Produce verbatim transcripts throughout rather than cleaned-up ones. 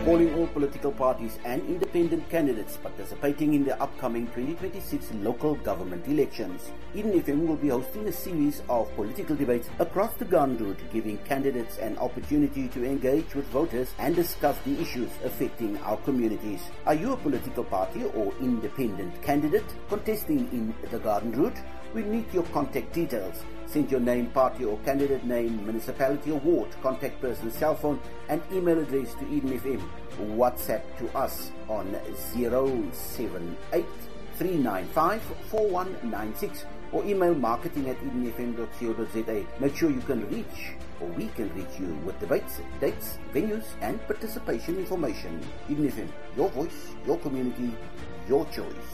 calling all political parties and independent candidates participating in the upcoming twenty twenty-six local government elections. Eden F M will be hosting a series of political debates across the Garden Route, giving candidates an opportunity to engage with voters and discuss the issues affecting our communities. Are you a political party or independent candidate contesting in the Garden Route? We need your contact details. Send your name, party or candidate name, municipality or ward, contact person, cell phone and email address to Eden F M. WhatsApp to us on zero seven eight three nine five four one nine six or email marketing at eden f m dot co dot z a. Make sure you can reach or we can reach you with debates, dates, venues and participation information. Eden F M, your voice, your community, your choice.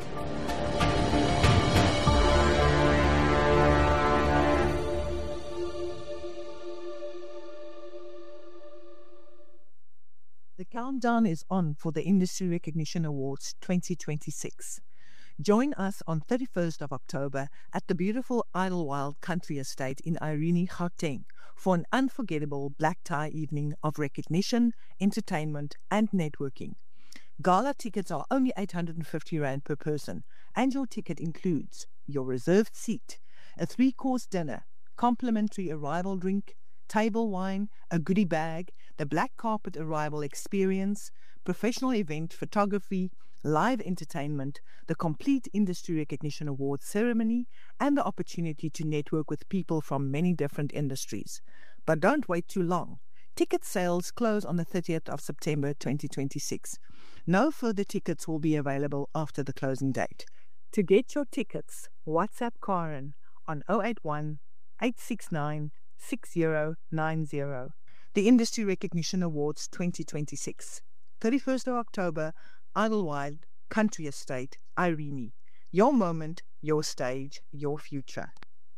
The countdown is on for the Industry Recognition Awards twenty twenty-six. Join us on thirty-first of October at the beautiful Idlewild Country Estate in Irene, Gauteng for an unforgettable black tie evening of recognition, entertainment and networking. Gala tickets are only eight hundred fifty rand per person and your ticket includes your reserved seat, a three-course dinner, complimentary arrival drink, table wine, a goodie bag, the black carpet arrival experience, professional event photography, live entertainment, the complete Industry Recognition Awards ceremony, and the opportunity to network with people from many different industries. But don't wait too long. Ticket sales close on the thirtieth of September twenty twenty-six. No further tickets will be available after the closing date. To get your tickets, WhatsApp Karen on zero eight one eight six nine six zero nine zero. The Industry Recognition Awards twenty twenty-six. thirty-first of October, Idlewild Country Estate, Irene. Your moment, your stage, your future.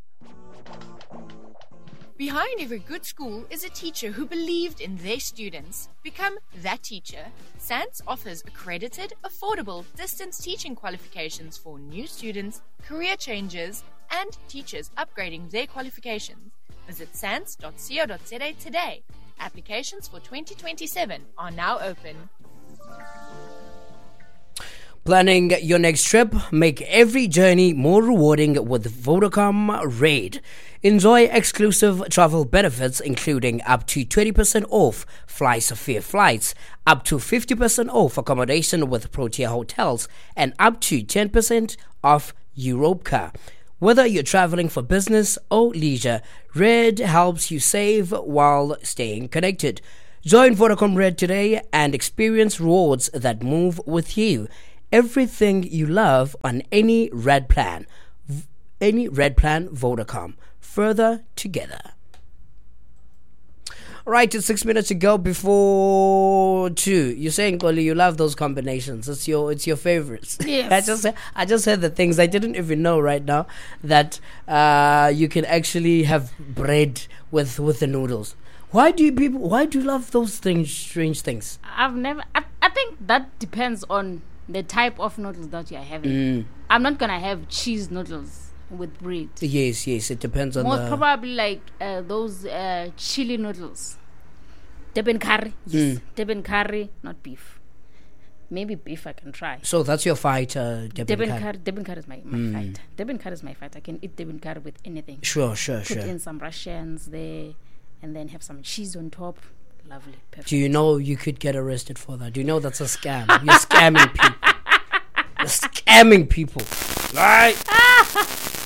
Behind every good school is a teacher who believed in their students. Become that teacher. SANS offers accredited, affordable distance teaching qualifications for new students, career changers, and teachers upgrading their qualifications. Visit sans dot co dot z a today. Applications for twenty twenty-seven are now open. Planning your next trip? Make every journey more rewarding with Vodacom Red. Enjoy exclusive travel benefits including up to twenty percent off Fly Sophia flights, up to fifty percent off accommodation with Protea Hotels, and up to ten percent off Europcar. Whether you're traveling for business or leisure, Red helps you save while staying connected. Join Vodacom Red today and experience rewards that move with you. Everything you love on any Red plan. V- any Red plan, Vodacom. Further together. Right, it's six minutes to go before two. You're saying, Koli, you love those combinations. It's your it's your favorites. Yes. I just I just heard the things I didn't even know right now that uh, you can actually have bread with, with the noodles. Why do you people? Why do you love those things? Strange things. I've never. I, I think that depends on the type of noodles that you are having. Mm. I'm not gonna have cheese noodles with bread. Yes, yes. It depends on Most the... probably like uh, those uh, chili noodles. Deben curry, yes. Mm. Deben curry, not beef. Maybe beef I can try. So that's your fight, uh, Deben Deben curry. curry. Deben curry is my, my Mm. fight. Deben curry is my fight. I can eat Deben curry with anything. Sure, sure, Put sure. in some Russians there, and then have some cheese on top. Lovely, perfect. Do you know you could get arrested for that? Do you know that's a scam? You're scamming people. You're scamming people. Right?